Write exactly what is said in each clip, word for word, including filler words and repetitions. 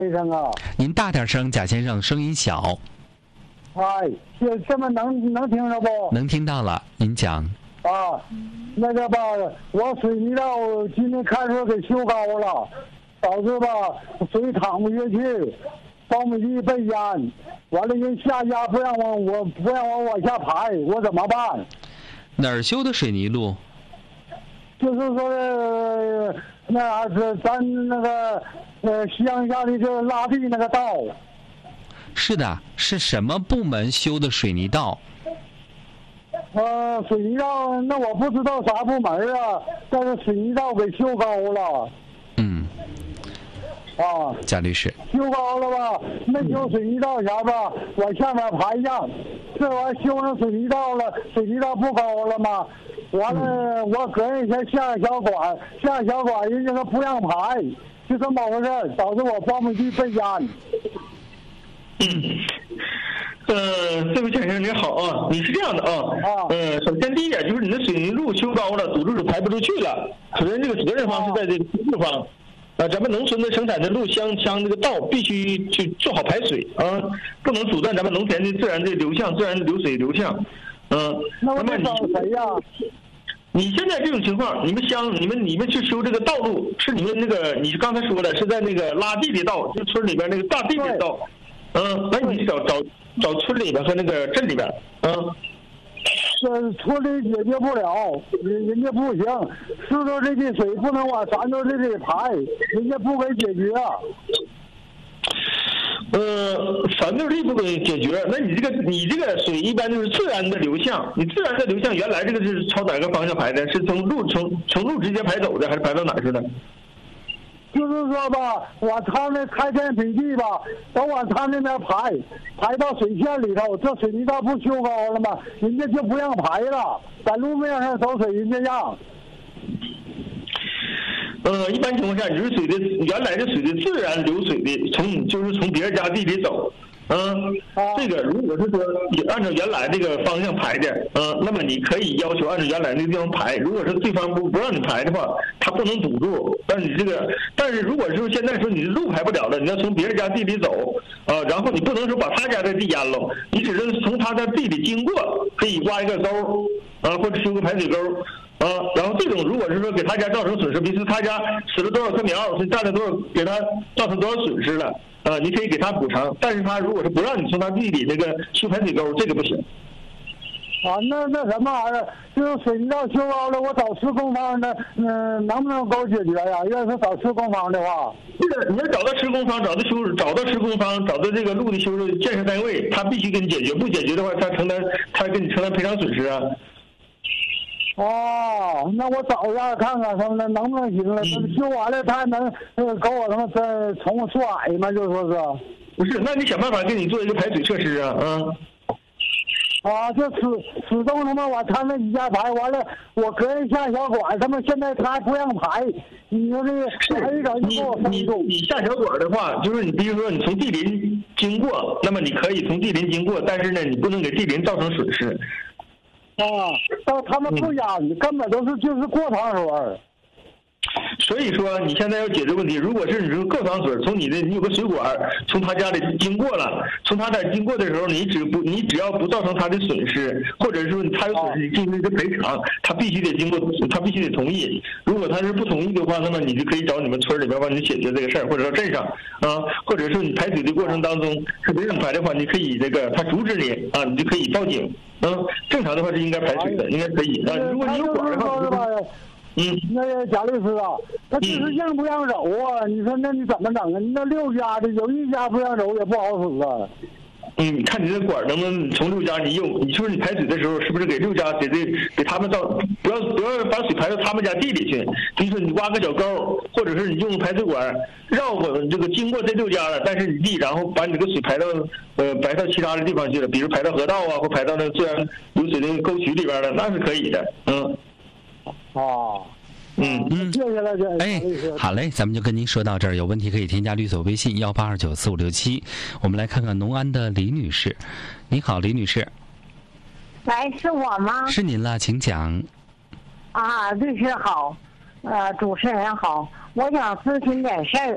先生啊， 您大点声，贾先生，声音小。 哎，这这么能能听着不？ 能听到了，您讲。 啊，那个吧，我水泥道今天开始给修高了，导致吧水淌不下去，苞米地被淹，完了人下家不让我我不让我往下排，我怎么办？ 哪儿修的水泥路？ 就是说的那是咱那个呃乡下的这个拉地那个道。 是的，是什么部门修的水泥道？ 呃，水泥道那我不知道啥部门啊，但是水泥道给修高了。 嗯。 啊， 贾律师。 修高了吧？没修水泥道前吧，往下面排上，这玩意修上水泥道了，水泥道不高了吗？完了，我搁人家下小管，下小管人家他不让排，就这么回事，导致我苞米地被淹。 嗯，呃，这位先生你好啊，你是这样的啊， 啊， 呃，首先第一点就是你的水泥路修高了，堵住是排不出去了。首先这个责任方是在这个地方，啊，咱们农村的生产的路乡乡这个道必须去做好排水啊，不能阻断咱们农田的自然的流向、自然流水流向。嗯、呃， 那我找谁呀？ 你现在这种情况，你们乡、你们、你们去修这个道路，是你们那个，你刚才说的是在那个拉地的道，就村里边那个大地的道。嗯，那你找找找村里边和那个镇里边，嗯。 这村里解决不了，人人家不行，石头这的水不能往咱这里排，人家不给解决。 呃，反对力不给解决，那你这个你这个水一般就是自然的流向，你自然的流向原来这个是朝哪个方向排的？是从路从从路直接排走的，还是排到哪去的？ 就是说吧，往他那开天辟地吧，都往他那边排，排到水线里头，这水泥道不修高了吗？人家就不让排了，在路面上走水人家让。 呃，一般情况下，你是水的原来的水的自然流水的，从就是从别人家地里走。嗯，这个如果是说按照原来这个方向排的，嗯，那么你可以要求按照原来那个地方排。如果是对方不不让你排的话，他不能堵住。但是你这个，但是如果说现在说你的路排不了了，你要从别人家地里走，啊，然后你不能说把他家的地淹了，你只是从他的地里经过，可以挖一个沟，啊，或者修个排水沟。啊，然后这种如果是说给他家造成损失，比如说他家死了多少棵苗，是占了多少，给他造成多少损失了，啊，你可以给他补偿。但是他如果是不让你从他地里那个修排水沟，这个不行。 啊，那那什么玩意儿，就是水泥道修高了，我找施工方的，嗯，能不能给我解决呀？要是找施工方的话， 这个你要找到施工方，找到修，找到施工方，找到这个路的修建设单位，他必须给你解决，不解决的话，他承担，他给你承担赔偿损失啊。 哦，那我找一下看看什么的，能不能行了？嗯、修完了他还能呃给我他妈再重做矮吗？就说是。 不是，那你想办法给你做一个排水设施啊，嗯。 啊，就始始终他妈往他那一下排，完了我隔人下小管，他们现在他还不让排，你说这个排一整就给我封住。 你下小管的话，就是你比如说你从地邻经过，那么你可以从地邻经过，但是呢，你不能给地邻造成损失。 啊，但他们不压你，根本都是就是过场水。 所以说你现在要解决问题，如果是你这个过场水从你的你有个水管从他家里经过了，从他那经过的时候，你只不你只要不造成他的损失，或者说他有损失进行一个赔偿，他必须得经过，他必须得同意。如果他是不同意的话，那么你就可以找你们村里边帮你解决这个事儿，或者说镇上啊，或者说你排水的过程当中是没人排的话，你可以这个他阻止你啊，你就可以报警。嗯，正常的话是应该排水的，应该可以啊。如果你有管的话，嗯， 那个贾律师啊，他就是让不让走啊？嗯、你说那你怎么整啊？那六家的有一家不让走也不好使啊。 嗯，你看你这管能不能从六家，你有你说你排水的时候，是不是给六家给这给他们造，不要不要把水排到他们家地里去？比如说你挖个小沟，或者是你用排水管绕过这个经过这六家了，但是你地，然后把你这个水排到呃排到其他的地方去了，比如排到河道啊，或排到那自然流水的沟渠里边了，那是可以的。嗯。 哦， 嗯嗯， 谢谢了，谢哎，好嘞，咱们就跟您说到这儿，有问题可以添加律所微信幺八二九四五六七。我们来看看农安的李女士，你好，李女士。 喂，是我吗？ 是您了，请讲。 啊，律师好，呃，主持人好，我想咨询点事儿。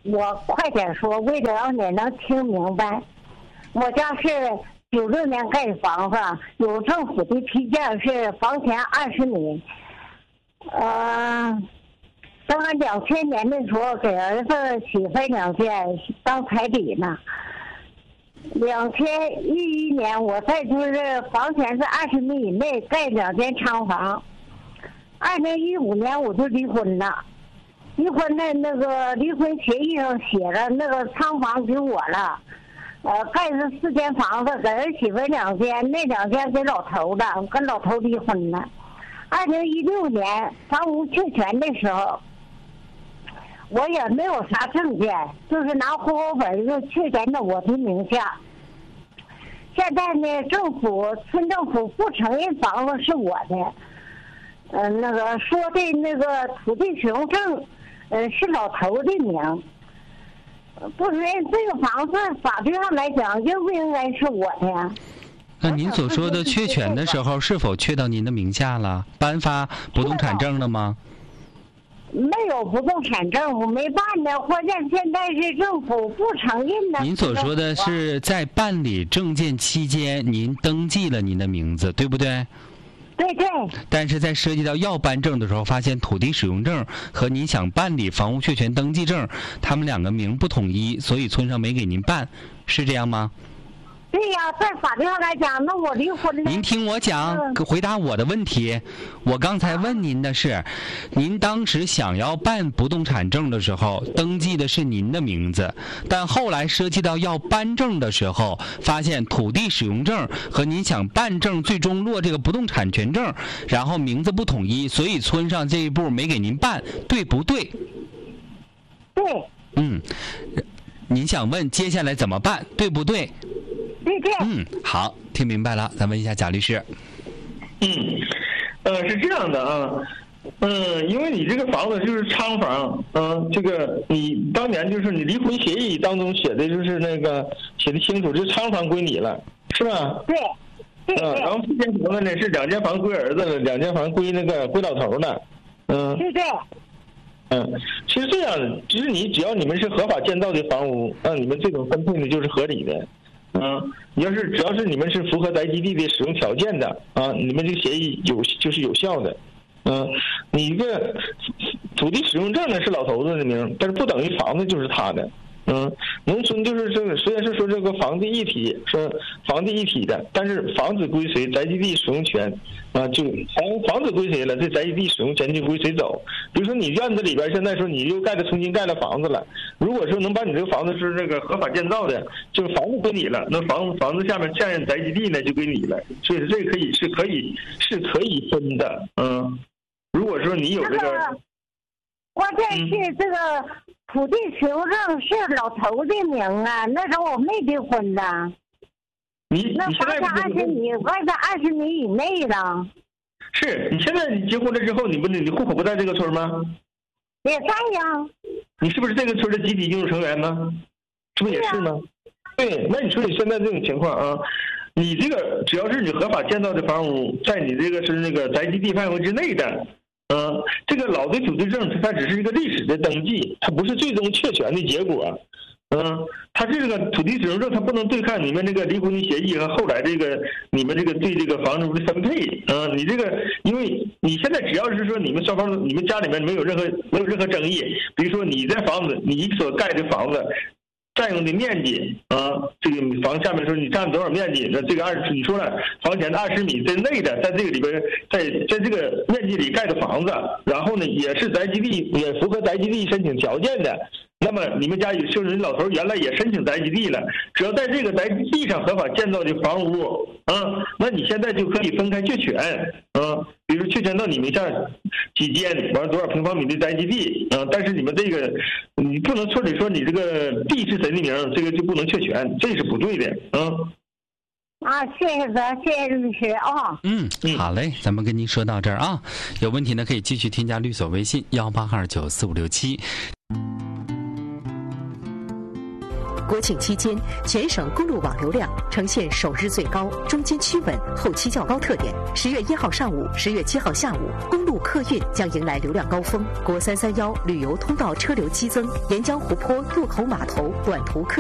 我快点说，为了让你能听明白。我家是九六年盖的房子，有政府的批件是房前二十米。呃，当然两千年的时候给儿子媳妇两件当彩礼呢。两千一一年我再就是房前是二十米以内盖两间仓房。二零一五年我就离婚了。离婚的那个离婚协议上写了那个仓房给我了，呃，盖是四间房子，给儿媳妇两间，那两间给老头的，跟老头离婚了。二零一六年房屋确权的时候，我也没有啥证件，就是拿户口本就确权到我的名下。现在呢，政府村政府不承认房子是我的，呃，那个说的那个土地使用证。呃，是老头的名，不是这个房子法律上来讲应不应该是我的呀？ 那您所说的确权的时候，是否确到您的名下了？颁发不动产证了吗？ 没有不动产证，我没办呢。关键现在是政府不承认的。 您所说的是在办理证件期间，您登记了您的名字，对不对？ 对对， 但是在涉及到要办证的时候，发现土地使用证和您想办理房屋确权登记证，他们两个名不统一，所以村上没给您办，是这样吗？ 对呀，在法律上来讲，那我离婚了。 您听我讲，嗯、回答我的问题。我刚才问您的是，您当时想要办不动产证的时候，登记的是您的名字，但后来涉及到要颁证的时候，发现土地使用证和您想办证最终落这个不动产权证，然后名字不统一，所以村上这一步没给您办，对不对？ 对。 嗯，您想问接下来怎么办，对不对？ 对对。 嗯，好，听明白了。咱问一下贾律师。 嗯，呃，是这样的啊，嗯，因为你这个房子就是仓房，嗯，这个你当年就是你离婚协议当中写的就是那个写的清楚，这仓房归你了，是吧？ 对。对对。 嗯，然后四间房子呢是两间房归儿子了，两间房归那个归老头了，嗯。 对对。 嗯，其实这样的，其实你只要你们是合法建造的房屋，那你们这种分配呢就是合理的。嗯，你要是只要是你们是符合宅基地的使用条件的啊，你们这个协议有就是有效的。嗯，你这个土地使用证呢是老头子的名，但是不等于房子就是他的。嗯，农村就是这个，虽然是说这个房地一体，说房地一体的，但是房子归谁，宅基地使用权啊，就房房子归谁了，这宅基地使用权就归谁走。比如说你院子里边现在说你又盖了重新盖了房子了，如果说能把你这个房子是这个合法建造的，就是房子归你了，那房房子下面占宅基地呢就归你了，所以这个可以是可以是可以分的。嗯，如果说你有这个。 关键是这个土地使用证是老头的名啊，那时候我没离婚呢。 你那房子二十米，外在二十米以内了。 是你现在你结婚了之后，你不你户口不在这个村吗？ 也在呀。 你是不是这个村的集体拥有成员呢？这不也是吗？对，那你说你现在这种情况啊，你这个只要是你合法建造的房屋，在你这个是那个宅基地范围之内的。嗯，这个老的土地证它只是一个历史的登记，它不是最终确权的结果。嗯，它是这个土地使用证，它不能对抗你们这个离婚的协议和后来这个你们这个对这个房子的分配。嗯，你这个，因为你现在只要是说你们双方你们家里面没有任何没有任何争议，比如说你在房子你所盖的房子。占用的面积啊，这个房下面说你占多少面积？那这个二十，你说了房前的二十米之内的，在这个里边，在在这个面积里盖的房子，然后呢也是宅基地，也符合宅基地申请条件的。那么你们家有就是你老头原来也申请宅基地了，只要在这个宅基地上合法建造的房屋啊，那你现在就可以分开确权啊，比如确权到你名下几间，完了多少平方米的宅基地啊，但是你们这个你不能说你说你这个地是谁的名，这个就不能确权，这是不对的啊。 啊，谢谢咱，谢谢律师啊。 嗯，好嘞，咱们跟您说到这儿啊，有问题呢可以继续添加律所微信幺八二九四五六七。 国庆期间，全省公路网流量呈现首日最高、中间趋稳、后期较高特点。十月一号上午、十月七号下午，公路客运将迎来流量高峰。国三三幺旅游通道车流激增，沿江湖泊渡口码头短途客